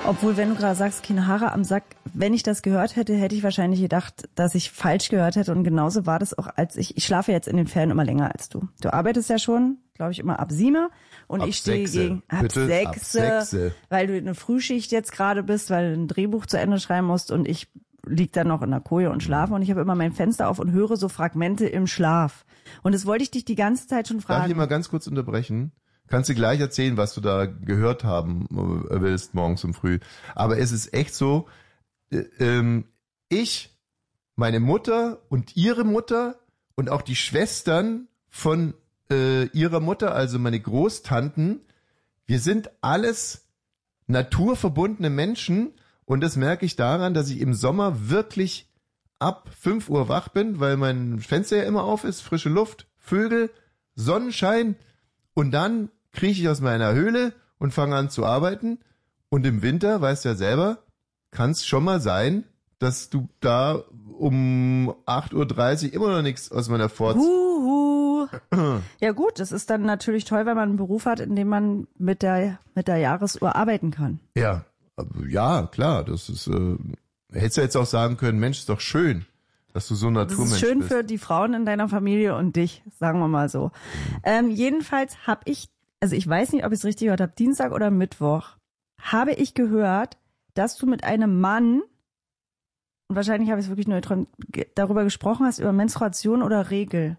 Obwohl, wenn du gerade sagst, keine Haare am Sack, wenn ich das gehört hätte, hätte ich wahrscheinlich gedacht, dass ich falsch gehört hätte. Und genauso war das auch, als ich schlafe jetzt in den Ferien immer länger als du. Du arbeitest ja schon, glaube ich, immer ab 7 und ab ich stehe 6. gegen ab 6, weil du in der Frühschicht jetzt gerade bist, weil du ein Drehbuch zu Ende schreiben musst und ich lieg dann noch in der Koje und schlafe und ich habe immer mein Fenster auf und höre so Fragmente im Schlaf. Und das wollte ich dich die ganze Zeit schon fragen. Darf ich mal ganz kurz unterbrechen? Kannst du gleich erzählen, was du da gehört haben willst, morgens um früh. Aber es ist echt so, ich, meine Mutter und ihre Mutter und auch die Schwestern von ihrer Mutter, also meine Großtanten, wir sind alles naturverbundene Menschen und das merke ich daran, dass ich im Sommer wirklich ab 5 Uhr wach bin, weil mein Fenster ja immer auf ist, frische Luft, Vögel, Sonnenschein und dann krieche ich aus meiner Höhle und fange an zu arbeiten. Und im Winter, weißt du ja selber, kann es schon mal sein, dass du da um 8.30 Uhr immer noch nichts aus meiner Ja gut, das ist dann natürlich toll, wenn man einen Beruf hat, in dem man mit der Jahresuhr arbeiten kann. Ja, klar, das ist, hättest du jetzt auch sagen können, Mensch, ist doch schön, dass du so ein Naturmensch bist. Das ist schön für die Frauen in deiner Familie und dich, sagen wir mal so. Jedenfalls habe ich, also ich weiß nicht, ob ich es richtig gehört habe, Dienstag oder Mittwoch, habe ich gehört, dass du mit einem Mann, und wahrscheinlich habe ich es wirklich nur darüber gesprochen hast, über Menstruation oder Regel.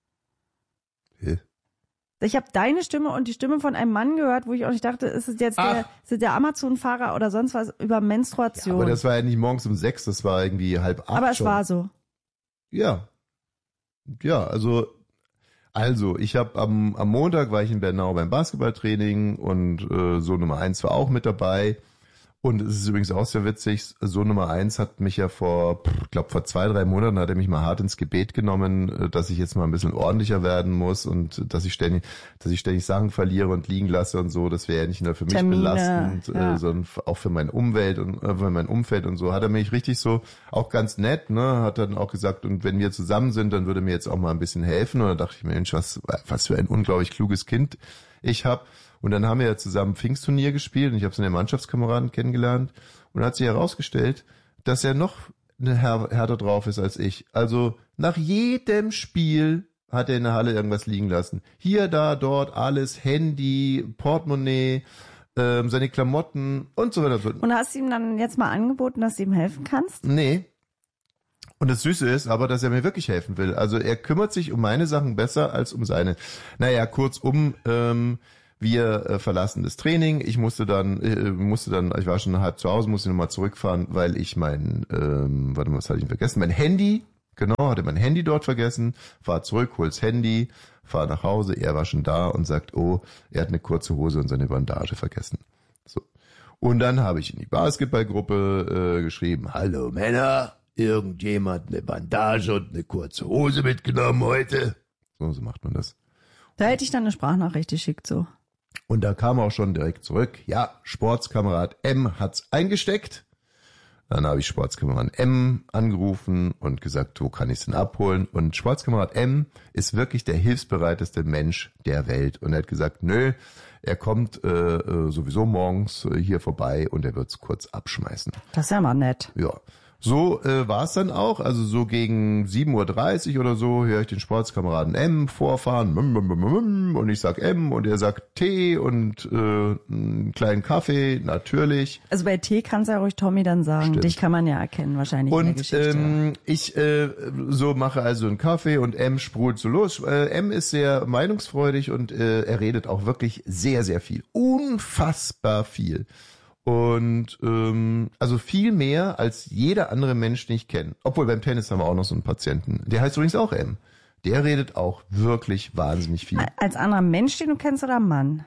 Hä? Ich habe deine Stimme und die Stimme von einem Mann gehört, wo ich auch nicht dachte, ist es jetzt der Amazon-Fahrer oder sonst was über Menstruation. Ja, aber das war ja nicht morgens um 6, das war irgendwie 7:30 Aber es schon. war so. Ja. Ja, also ich habe am Montag war ich in Bernau beim Basketballtraining und Sohn Nummer 1 war auch mit dabei. Und es ist übrigens auch sehr witzig, Sohn Nummer 1 hat mich ja vor 2-3 Monaten hat er mich mal hart ins Gebet genommen, dass ich jetzt mal ein bisschen ordentlicher werden muss und dass ich ständig Sachen verliere und liegen lasse und so. Das wäre ja nicht nur für mich Termine, belastend, sondern auch für meine Umwelt und für mein Umfeld und so. Hat er mich richtig so, auch ganz nett, ne, hat dann auch gesagt, und wenn wir zusammen sind, dann würde mir jetzt auch mal ein bisschen helfen. Und da dachte ich mir, Mensch, was für ein unglaublich kluges Kind ich habe. Und dann haben wir ja zusammen Pfingstturnier gespielt und ich habe seine Mannschaftskameraden kennengelernt und hat sich herausgestellt, dass er noch härter drauf ist als ich. Also nach jedem Spiel hat er in der Halle irgendwas liegen lassen. Hier, da, dort, alles, Handy, Portemonnaie, seine Klamotten und so weiter. Und hast du ihm dann jetzt mal angeboten, dass du ihm helfen kannst? Nee. Und das Süße ist aber, dass er mir wirklich helfen will. Also er kümmert sich um meine Sachen besser als um seine. Naja, kurzum, wir verlassen das Training. Ich musste dann, ich war schon halb zu Hause, musste nochmal zurückfahren, weil ich was hatte ich vergessen? Hatte mein Handy dort vergessen. Fahr zurück, hol's Handy, fahr nach Hause. Er war schon da und sagt, oh, er hat eine kurze Hose und seine Bandage vergessen. So. Und dann habe ich in die Basketballgruppe geschrieben, hallo Männer, irgendjemand eine Bandage und eine kurze Hose mitgenommen heute? So macht man das. Da hätte ich dann eine Sprachnachricht geschickt, so. Und da kam auch schon direkt zurück, ja, Sportskamerad M hat's eingesteckt. Dann habe ich Sportskamerad M angerufen und gesagt, wo kann ich's denn abholen? Und Sportskamerad M ist wirklich der hilfsbereiteste Mensch der Welt. Und er hat gesagt, nö, er kommt sowieso morgens hier vorbei und er wird's kurz abschmeißen. Das ist ja mal nett. Ja. So war es dann auch, also so gegen 7.30 Uhr oder so höre ich den Sportskameraden M vorfahren und ich sag M und er sagt Tee und einen kleinen Kaffee, natürlich. Also bei Tee kannst du ja ruhig Tommy dann sagen, Stimmt. Dich kann man ja erkennen wahrscheinlich in der Geschichte. Und ich so mache also einen Kaffee und M sprudelt so los. M ist sehr meinungsfreudig und er redet auch wirklich sehr, sehr viel, unfassbar viel. Und also viel mehr als jeder andere Mensch, den ich kenne. Obwohl beim Tennis haben wir auch noch so einen Patienten. Der heißt übrigens auch M. Der redet auch wirklich wahnsinnig viel. Als anderer Mensch, den du kennst, oder Mann?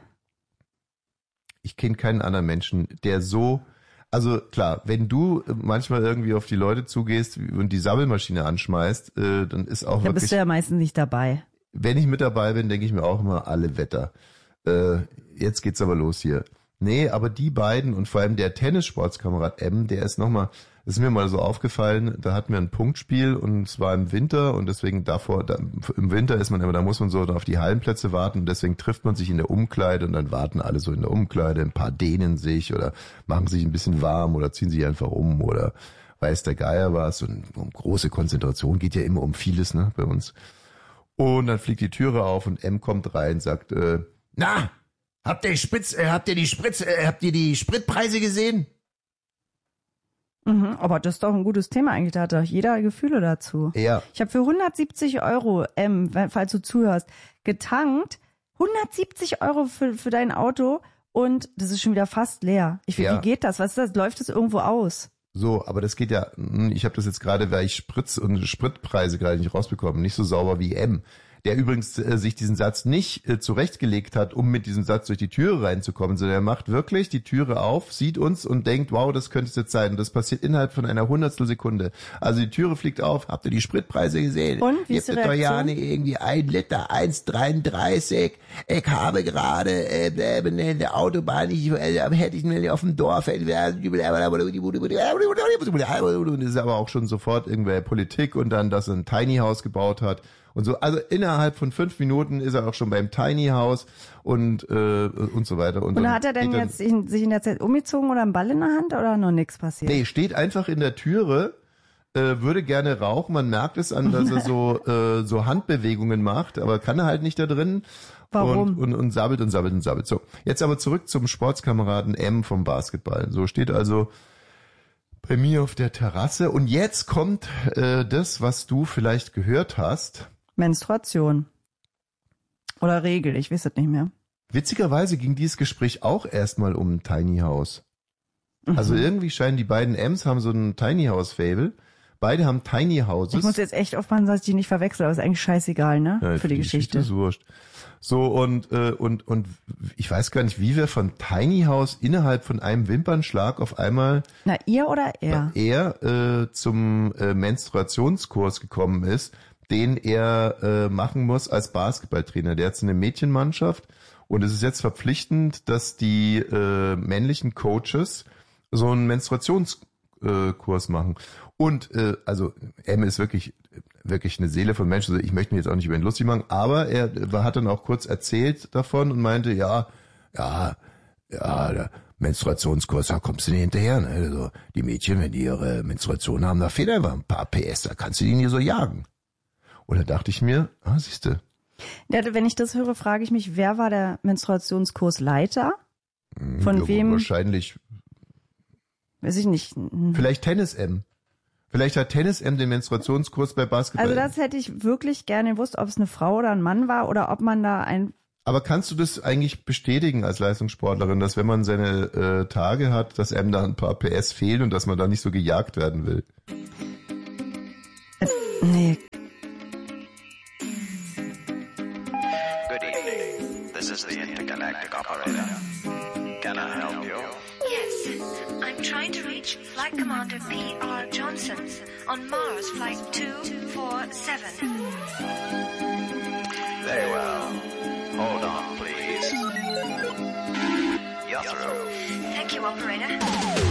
Ich kenne keinen anderen Menschen, der so... Also klar, wenn du manchmal irgendwie auf die Leute zugehst und die Sammelmaschine anschmeißt, dann ist auch Da wirklich... bist du ja meistens nicht dabei. Wenn ich mit dabei bin, denke ich mir auch immer, alle Wetter. Jetzt geht's aber los hier. Nee, aber die beiden und vor allem der Tennissportskamerad M, der ist nochmal, das ist mir mal so aufgefallen, da hatten wir ein Punktspiel und es war im Winter und deswegen im Winter ist man immer, da muss man so auf die Hallenplätze warten und deswegen trifft man sich in der Umkleide und dann warten alle so in der Umkleide, ein paar dehnen sich oder machen sich ein bisschen warm oder ziehen sich einfach um oder weiß der Geier was und um große Konzentration geht ja immer um vieles, ne, bei uns. Und dann fliegt die Türe auf und M kommt rein, sagt, na, habt ihr die Spritpreise gesehen? Mhm, aber das ist doch ein gutes Thema eigentlich, da hat doch jeder Gefühle dazu. Ja. Ich habe für 170 Euro, falls du zuhörst, getankt, 170 Euro für dein Auto und das ist schon wieder fast leer. Wie geht das? Was ist das? Läuft das irgendwo aus? So, aber das geht ja, ich habe das jetzt gerade, weil ich Spritpreise gerade nicht rausbekommen, nicht so sauber wie M. Der übrigens sich diesen Satz nicht zurechtgelegt hat, um mit diesem Satz durch die Türe reinzukommen, sondern er macht wirklich die Türe auf, sieht uns und denkt, wow, das könnte es jetzt sein. Und das passiert innerhalb von einer Hundertstelsekunde. Also die Türe fliegt auf, habt ihr die Spritpreise gesehen? Und wie ist die Reaktion? Irgendwie 1 Liter, 1,33. Ich habe gerade in der Autobahn, hätte ich mir auf dem Dorf, und das ist aber auch schon sofort irgendwer Politik und dann, dass er ein Tiny House gebaut hat. Und so, also innerhalb von 5 Minuten ist er auch schon beim Tiny House und so weiter. Und hat er denn jetzt sich in der Zeit umgezogen oder einen Ball in der Hand oder noch nichts passiert? Nee, steht einfach in der Türe, würde gerne rauchen. Man merkt es an, dass er so Handbewegungen macht, aber kann er halt nicht da drin. Warum? Und sabbelt und sabbelt und sabbelt. So, jetzt aber zurück zum Sportskameraden M vom Basketball. So steht also bei mir auf der Terrasse. Und jetzt kommt das, was du vielleicht gehört hast. Menstruation. Oder Regel, ich weiß es nicht mehr. Witzigerweise ging dieses Gespräch auch erstmal um ein Tiny House. Also irgendwie scheinen die beiden M's haben so ein Tiny House Fable. Beide haben Tiny Houses. Ich muss jetzt echt aufpassen, dass ich die nicht verwechsel, aber ist eigentlich scheißegal, ne? Ja, für die Geschichte. Ist wurscht. So und ich weiß gar nicht, wie wir von Tiny House innerhalb von einem Wimpernschlag auf einmal ihr oder er? Er zum Menstruationskurs gekommen ist, den er machen muss als Basketballtrainer. Der hat so eine Mädchenmannschaft und es ist jetzt verpflichtend, dass die männlichen Coaches so einen Menstruationskurs machen. Und also M ist wirklich eine Seele von Mensch. Also ich möchte mich jetzt auch nicht über ihn lustig machen, aber er hat dann auch kurz erzählt davon und meinte, ja, der Menstruationskurs, da kommst du nicht hinterher. Ne? Also die Mädchen, wenn die ihre Menstruation haben, da fehlt einfach ein paar PS, da kannst du die nie so jagen. Und da dachte ich mir, siehste. Ja, wenn ich das höre, frage ich mich, wer war der Menstruationskursleiter? Von wem? Wahrscheinlich. Weiß ich nicht. Vielleicht Tennis M. Vielleicht hat Tennis M den Menstruationskurs bei Basketball. Also das hätte ich wirklich gerne gewusst, ob es eine Frau oder ein Mann war oder ob man da Aber kannst du das eigentlich bestätigen als Leistungssportlerin, dass wenn man seine Tage hat, dass einem da ein paar PS fehlen und dass man da nicht so gejagt werden will? Nee. Good evening. This is the intergalactic operator. Can I help you? Yes, I'm trying to reach Flight Commander P.R. Johnson on Mars Flight 247. Very well. Hold on, please. You're through. Thank you, operator.